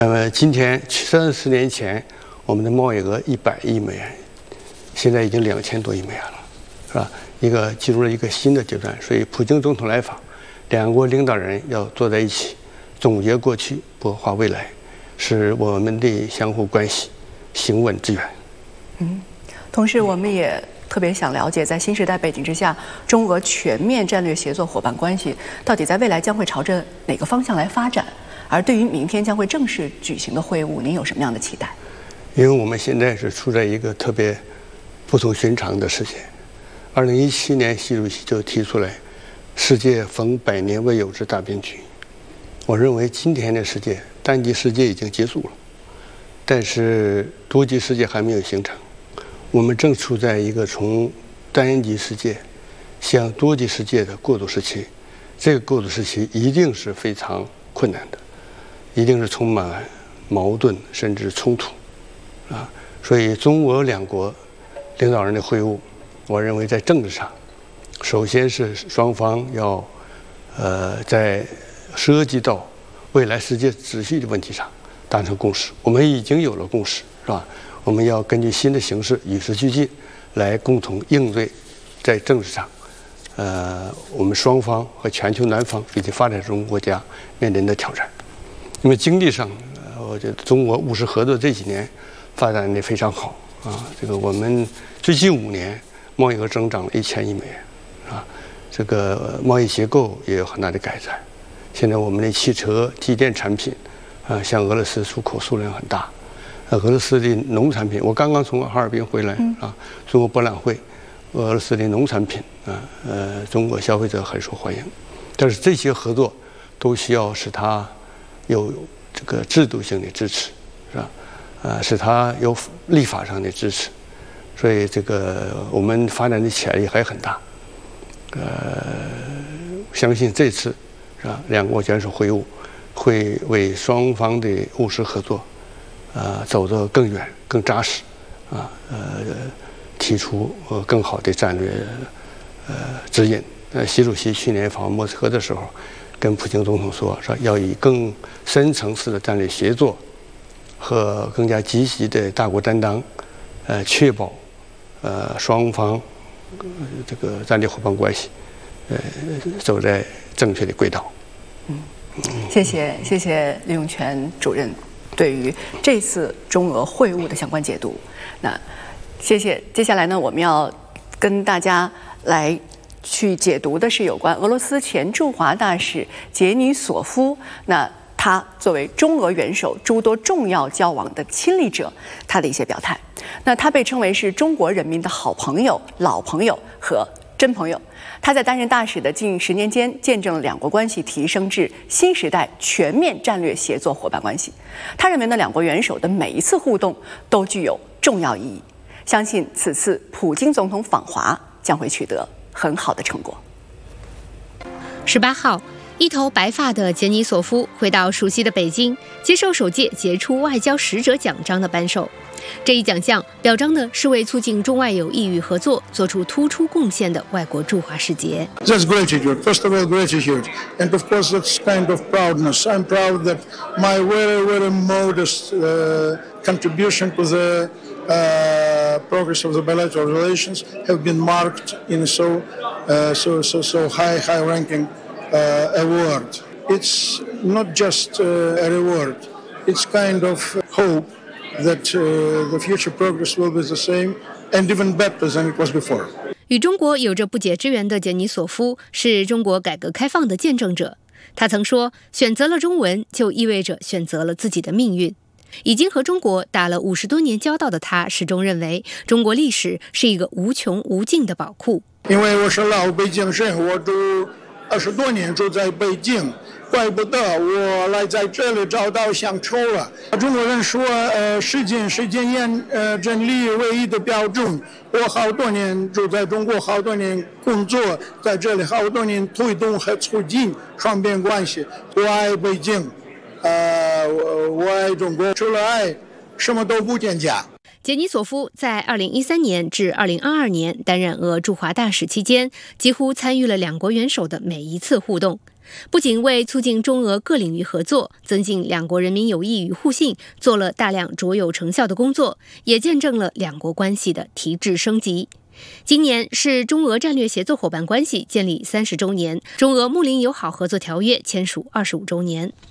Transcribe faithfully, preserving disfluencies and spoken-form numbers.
那么今天三十年前，我们的贸易额一百亿美元，现在已经两千多亿美元了，是吧？一个进入了一个新的阶段。所以，普京总统来访，两国领导人要坐在一起，总结过去，擘画未来，使我们的相互关系行稳致远。 嗯，同时我们也特别想了解，在新时代背景之下，中俄全面战略协作伙伴关系到底在未来将会朝着哪个方向来发展？而对于明天将会正式举行的会晤，您有什么样的期待？ 因为我们现在是处在一个特别不同寻常的时间。二零一七年，习主席就提出来“世界逢百年未有之大变局”。我认为今天的世界，单极世界已经结束了，但是多极世界还没有形成。我们正处在一个从单极世界向多极世界的过渡时期。这个过渡时期一定是非常困难的。一定是充满矛盾甚至冲突，啊，所以中俄两国领导人的会晤，我认为在政治上，首先是双方要，呃，在涉及到未来世界秩序的问题上达成共识。我们已经有了共识，是吧？我们要根据新的形势与时俱进，来共同应对在政治上，呃，我们双方和全球南方以及发展中国家面临的挑战。那么经济上，呃，我觉得中国务实合作这几年发展的非常好啊。这个我们最近五年贸易额增长了一千亿美元啊，这个贸易结构也有很大的改善。现在我们的汽车、机电产品啊，向俄罗斯出口数量很大。呃，俄罗斯的农产品，我刚刚从哈尔滨回来啊，中国博览会，俄罗斯的农产品啊，呃，中国消费者很受欢迎。但是这些合作都需要使它有这个制度性的支持，是吧？啊，使它有立法上的支持，所以这个我们发展的潜力还很大。呃，相信这次是吧，两国元首会晤会为双方的务实合作，啊，走得更远、更扎实，啊，呃，提出呃更好的战略呃指引。呃，习主席去年访问莫斯科的时候，跟普京总统说，说要以更深层次的战略协作和更加积极的大国担当，呃，确保呃双方、呃、这个战略伙伴关系，呃，走在正确的轨道。 嗯，谢谢谢谢李永全主任对于这次中俄会晤的相关解读。那谢谢，接下来呢，我们要跟大家来去解读的是有关俄罗斯前驻华大使杰尼索夫，那他作为中俄元首诸多重要交往的亲历者，他的一些表态。那他被称为是中国人民的好朋友、老朋友和真朋友。他在担任大使的近十年间，见证了两国关系提升至新时代全面战略协作伙伴关系。他认为呢，两国元首的每一次互动都具有重要意义。相信此次普京总统访华将会取得很好的成果。 十八号，一头白发的杰尼索夫回到熟悉的北京，接受首届杰出外交使者奖章的颁授。这一奖项表彰的是为促进中外友谊与合作做出突出贡献的外国驻华使节。 That's gratitude. First of all, gratitude. And of course, that's kind of proudness. I'm proud that my very, very modest uh, contribution to the uh, progress of the bilateral relations have been marked in so, uh, so, so, so high, high-ranking uh, award. It's not just uh, a reward. It's kind of hope that uh, the future progress will be the same and even better than it was before. 与中国有着不解之缘的杰尼索夫是中国改革开放的见证者。他曾说，选择了中文就意味着选择了自己的命运。已经和中国打了五十多年交道的他，始终认为中国历史是一个无穷无尽的宝库。 因为我是老北京人，我住二十多年住在北京，怪不得我来在这里找到乡愁了。中国人说，呃，时间是检验呃真理唯一的标准。我好多年住在中国，好多年工作在这里，好多年推动和促进双边关系。我爱北京，呃，我我爱中国，除了爱，什么都不添加。 杰尼索夫在二零一三年至二零二二年担任俄驻华大使期间，几乎参与了两国元首的每一次互动。 不仅为促进中俄各领域合作、增进两国人民友谊与互信做了大量卓有成效的工作，也见证了两国关系的提质升级。今年是中俄战略协作伙伴关系建立三十周年，中俄睦邻友好合作条约签署二十五周年。